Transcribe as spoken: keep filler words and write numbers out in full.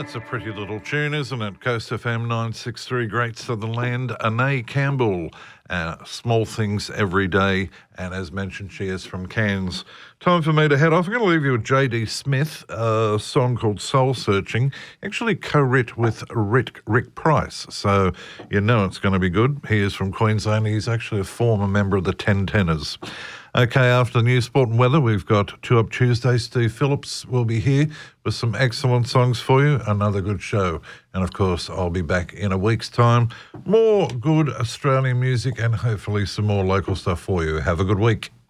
That's a pretty little tune, isn't it? Coast F M nine sixty-three, Great Southern Land. Anae Campbell, uh, Small Things Every Day. And as mentioned, she is from Cairns. Time for me to head off. I'm going to leave you with J D Smith, a song called Soul Searching, actually co-writ with Rick, Rick Price. So you know it's going to be good. He is from Queensland. He's actually a former member of the Ten Tenors. Okay, after news, sport and weather, we've got Two Up Tuesday. Steve Phillips will be here with some excellent songs for you. Another good show. And, of course, I'll be back in a week's time. More good Australian music and hopefully some more local stuff for you. Have a good week.